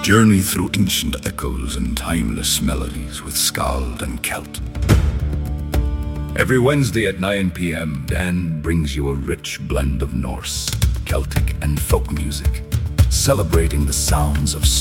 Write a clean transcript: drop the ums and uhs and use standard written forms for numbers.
Journey through ancient echoes and timeless melodies with Skald and Celt. Every Wednesday at 9 p.m., Dan brings you a rich blend of Norse, Celtic, and folk music, celebrating the sounds of